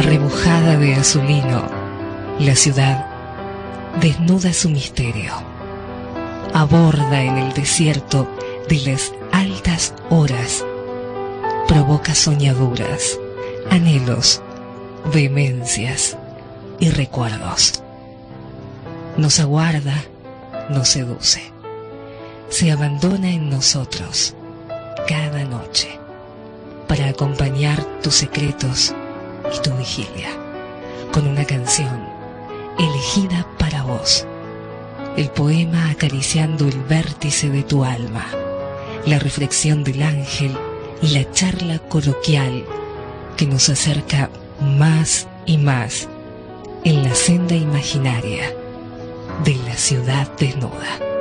arrebujada de azulino, la ciudad desnuda su misterio. Aborda en el desierto de las altas horas, provoca soñaduras, anhelos, vehemencias y recuerdos. Nos aguarda, nos seduce, se abandona en nosotros cada noche para acompañar tus secretos y tu vigilia con una canción elegida para vos, el poema acariciando el vértice de tu alma, la reflexión del ángel y la charla coloquial que nos acerca más y más en la senda imaginaria de la ciudad desnuda.